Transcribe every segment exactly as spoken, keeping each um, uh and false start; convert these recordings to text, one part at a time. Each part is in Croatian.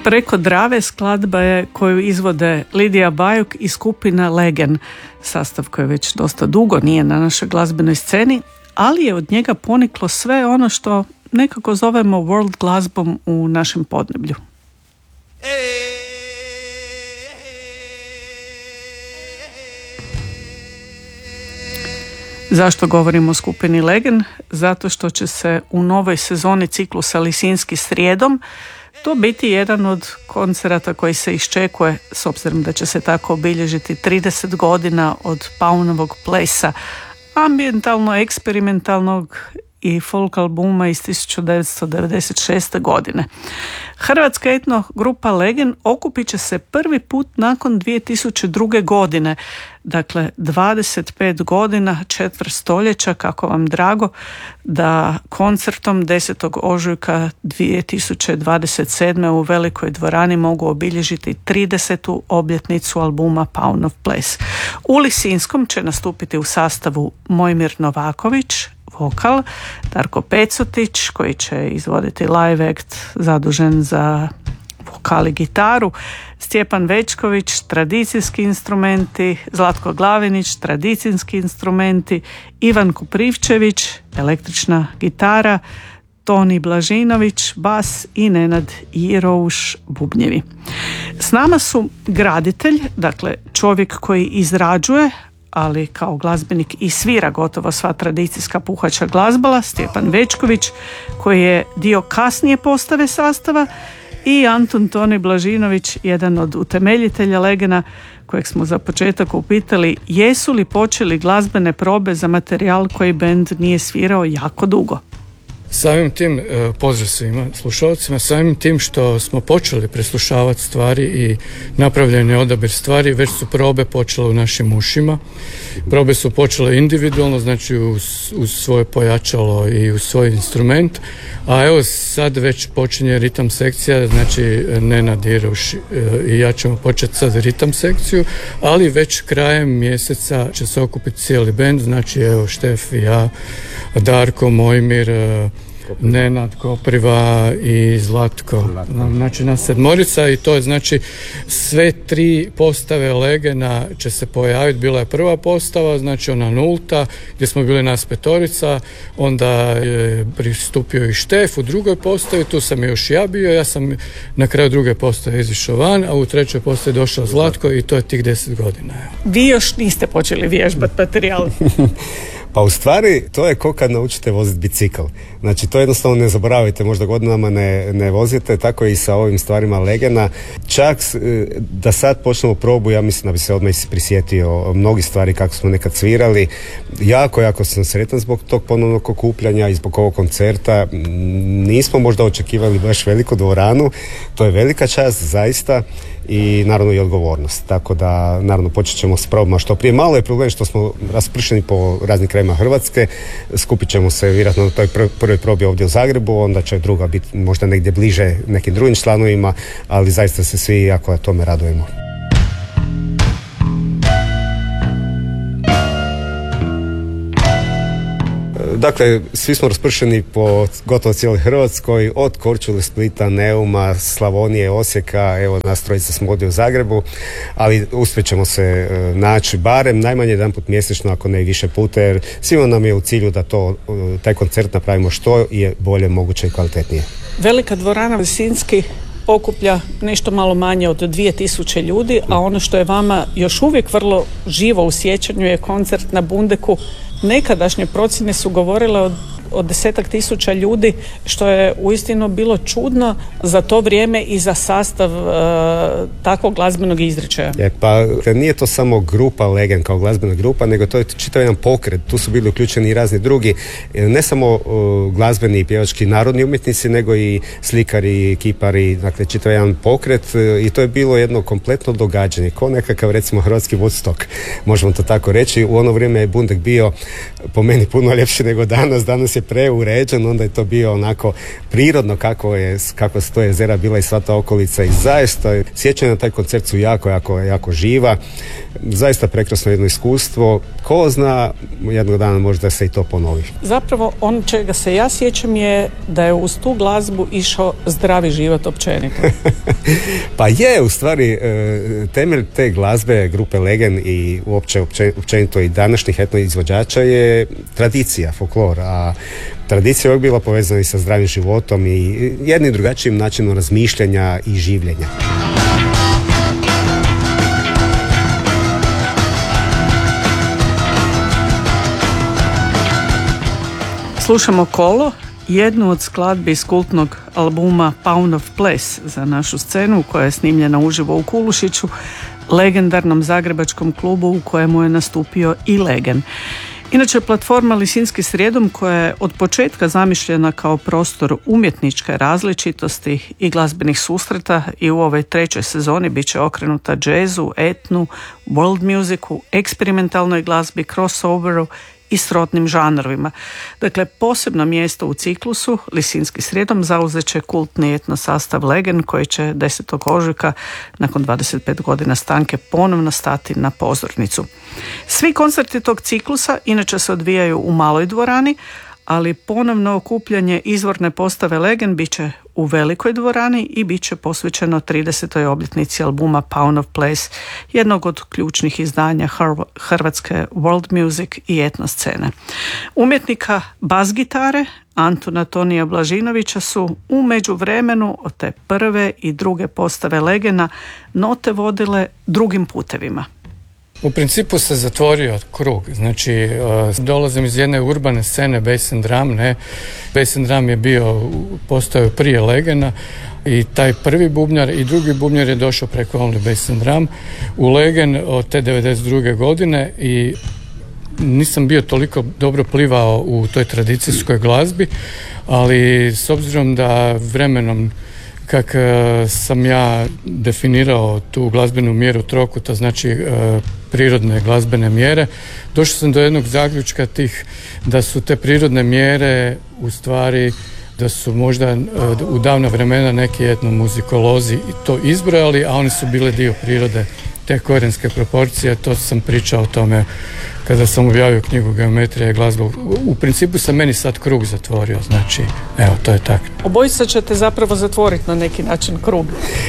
Preko Drave skladba je koju izvode Lidija Bajuk i skupina Legen, sastav koji već dosta dugo nije na našoj glazbenoj sceni, ali je od njega poniklo sve ono što nekako zovemo world glazbom u našem podneblju. Zašto govorimo o skupini Legen? Zato što će se u novoj sezoni ciklusa Lisinski srijedom to biti jedan od koncerata koji se iščekuje, s obzirom da će se tako obilježiti trideset godina od Paunovog plesa, ambijentalno eksperimentalnog i folk albuma iz tisuću devetsto devedeset šeste. godine. Hrvatska etno grupa Legen okupit će se prvi put nakon dvije tisuće druge. godine, dakle dvadeset pet godina, četvrt stoljeća, kako vam drago, da koncertom desetog ožujka dvije tisuće dvadeset sedme. u Velikoj dvorani mogu obilježiti tridesetu obljetnicu albuma Paunov ples. U Lisinskom će nastupiti u sastavu Mojmir Novaković, vokal, Darko Pecotić koji će izvoditi live act zadužen za vokal i gitaru, Stjepan Večković, tradicijski instrumenti, Zlatko Glavinić, tradicijski instrumenti, Ivan Kuprivčević, električna gitara, Toni Blažinović, bas i Nenad Jirouš, bubnjevi. S nama su graditelj, dakle čovjek koji izrađuje, ali kao glazbenik i svira gotovo sva tradicijska puhača glazbala, Stjepan Večković, koji je dio kasnije postave sastava, i Antun Toni Blažinović, jedan od utemeljitelja Legena, kojeg smo za početak upitali jesu li počeli glazbene probe za materijal koji bend nije svirao jako dugo. Samim tim, pozdrav svima slušalcima, samim tim što smo počeli preslušavati stvari i napravljen je odabir stvari, već su probe počele u našim ušima. Probe su počele individualno, znači uz, uz svoje pojačalo i uz svoj instrument, a evo sad već počinje ritam sekcija, znači Nenad Jirouš i ja ćemo početi sad ritam sekciju, ali već krajem mjeseca će se okupiti cijeli bend, znači evo Štef i ja, Darko, Mojmir, Nenad Kopriva i Zlatko. Znači nas sedmorica i to je znači sve tri postave Legena će se pojaviti. Bila je prva postava, znači ona nulta gdje smo bili nas petorica, onda je pristupio i Štef u drugoj postavi, tu sam još ja bio, ja sam na kraju druge postave izišao van, a u trećoj postavi došao Zlatko i to je tih deset godina. Vi još niste počeli vježbati materijal. Pa u stvari to je ko kad naučite voziti bicikl. Znači to jednostavno ne zaboravite, možda godinama ne, ne vozite, tako i sa ovim stvarima Legena. Čak da sad počnemo probu, ja mislim da bi se odmah prisjetio mnogi stvari kako smo nekad svirali. Jako, jako sam sretan zbog tog ponovnog okupljanja i zbog ovog koncerta. Nismo možda očekivali baš veliku dvoranu, to je velika čast zaista i naravno i odgovornost. Tako da naravno počet ćemo s probama što prije. Malo je problem što smo raspršeni po raznim krajima Hrvatske, skupit ćemo se vjerojatno na toj pr- prvoj probi ovdje u Zagrebu, onda će druga biti možda negdje bliže nekim drugim članovima, ali zaista se svi jako tome radujemo. Dakle, svi smo raspršeni po gotovo cijeloj Hrvatskoj, od Korčule, Splita, Neuma, Slavonije, Osijeka, evo nas trojica smo ovdje u Zagrebu, ali uspjet ćemo se e, naći barem najmanje jedan put mjesečno, ako ne i više puta, jer svima nam je u cilju da to, taj koncert napravimo što je bolje moguće i kvalitetnije. Velika dvorana Lisinski okuplja nešto malo manje od dvije tisuće ljudi, a ono što je vama još uvijek vrlo živo u sjećanju je koncert na Bundeku. Nekadašnje procjene su govorile o, o desetak tisuća ljudi, što je uistinu bilo čudno za to vrijeme i za sastav e, takvog glazbenog izričaja. Je, pa nije to samo grupa Legen kao glazbena grupa, nego to je čitav jedan pokret. Tu su bili uključeni i razni drugi, ne samo uh, glazbeni i pjevački narodni umjetnici, nego i slikari, kipari, dakle čitav jedan pokret uh, i to je bilo jedno kompletno događanje, kao nekakav recimo hrvatski Woodstock, možemo to tako reći. U ono vrijeme je Bundek bio po meni puno ljepši nego danas, danas je preuređen, onda je to bio onako prirodno kako je, kako su to jezera bila i sva ta okolica i zaista sjećanje na taj koncert su jako, jako, jako živa, zaista prekrasno jedno iskustvo, ko zna jednog dana možda se i to ponovi. Zapravo on čega se ja sjećam je da je uz tu glazbu išao zdravi život općenito. Pa je, u stvari, temelj te glazbe grupe Legen i uopće općenito i današnjih etno izvođača je tradicija, folklor, a tradicija je uvijek bila povezana i sa zdravim životom i jednim drugačijim načinom razmišljanja i življenja. Slušamo Kolo, jednu od skladbi iz kultnog albuma Pound of Ples za našu scenu, koja je snimljena uživo u Kulušiću, legendarnom zagrebačkom klubu u kojemu je nastupio i Legen. Inače, platforma Lisinski srijedom, koja je od početka zamišljena kao prostor umjetničke različitosti i glazbenih susreta, i u ovoj trećoj sezoni bit će okrenuta džezu, etnu, world musicu, eksperimentalnoj glazbi, crossoveru i srodnim žanrovima. Dakle, posebno mjesto u ciklusu Lisinski srijedom zauzet će kultni etno sastav Legen, koji će desetog ožujka nakon dvadeset pet godina stanke ponovno stati na pozornicu. Svi koncerti tog ciklusa inače se odvijaju u maloj dvorani, ali ponovno okupljanje izvorne postave Legen bit će u velikoj dvorani i bit će posvećeno tridesetoj obljetnici albuma Pound of Ples, jednog od ključnih izdanja hrvatske world music i etno scene. Umjetnika bas gitare Antuna Tonija Blažinovića su u međuvremenu od te prve i druge postave Legena note vodile drugim putevima. U principu se zatvorio krug, znači uh, dolazim iz jedne urbane scene bass and drum, ne, bass and drum je bio, postojao prije Legena i taj prvi bubnjar i drugi bubnjar je došao preko Only Bass and Drum u Legen od te devedeset druge godine i nisam bio toliko dobro plivao u toj tradicijskoj glazbi, ali s obzirom da vremenom kak sam ja definirao tu glazbenu mjeru trokuta, znači prirodne glazbene mjere, došao sam do jednog zaključka tih da su te prirodne mjere u stvari da su možda u davna vremena neki etnomuzikolozi to izbrojali, a oni su bile dio prirode, te korijenske proporcije. To sam pričao o tome kada sam objavio knjigu Geometrija i glazba. U principu se meni sad krug zatvorio, znači evo, to je tako. Obojica ćete zapravo zatvoriti na neki način krug.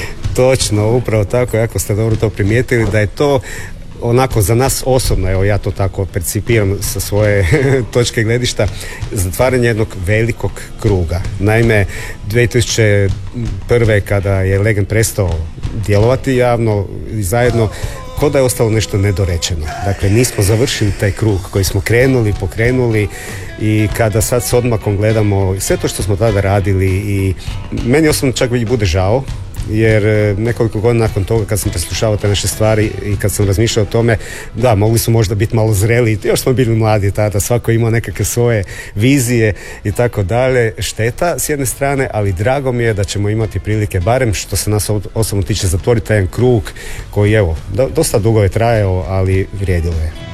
Točno, upravo tako, jako ste dobro to primijetili, da je to onako za nas osobno, evo ja to tako percipiram sa svoje točke gledišta, zatvaranje jednog velikog kruga. Naime, dvije tisuće prve kada je Legen prestao djelovati javno i zajedno, ko da je ostalo nešto nedorečeno. Dakle, nismo završili taj krug koji smo krenuli, pokrenuli i kada sad s odmakom gledamo sve to što smo tada radili i meni osobno čak i bude žao, jer nekoliko godina nakon toga kad sam preslušavao te naše stvari i kad sam razmišljao o tome, da, mogli su možda biti malo zreli, još smo bili mladi tada, svako imao nekakve svoje vizije i tako dalje, šteta s jedne strane, ali drago mi je da ćemo imati prilike, barem što se nas osobno tiče, zatvoriti taj jedan krug koji, evo, dosta dugo je trajao, ali vrijedilo je.